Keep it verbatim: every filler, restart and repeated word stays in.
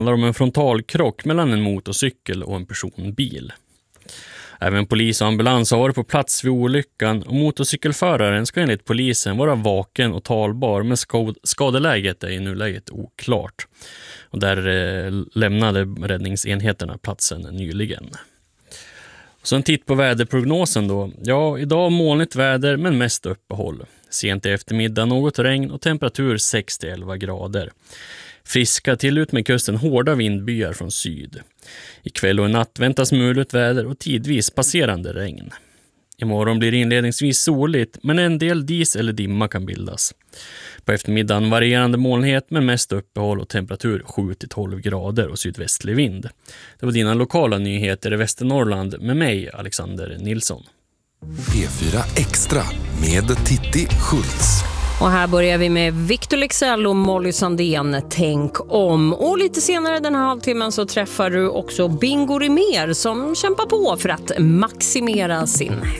Det handlar om en frontalkrock mellan en motorcykel och en personbil. Även polis och ambulans har varit på plats vid olyckan och motorcykelföraren ska enligt polisen vara vaken och talbar, men skadeläget är i nuläget oklart. Och där eh, lämnade räddningsenheterna platsen nyligen. Och så en titt på väderprognosen då. Ja, idag molnigt väder men mest uppehåll. Sent i eftermiddag något regn och temperatur sex till elva grader. Friska till ut med kusten hårda vindbyar från syd. Ikväll och i natt väntas mulet väder och tidvis passerande regn. Imorgon blir det inledningsvis soligt, men en del dis eller dimma kan bildas. På eftermiddagen varierande molnighet men mest uppehåll och temperatur sju till tolv grader och sydvästlig vind. Det var dina lokala nyheter i Västernorrland med mig, Alexander Nilsson. P fyra Extra med Titti Schultz. Och här börjar vi med Victor Leksell och Molly Sandén, Tänk om. Och lite senare den här halvtimmen så träffar du också Bingo Rimér som kämpar på för att maximera sin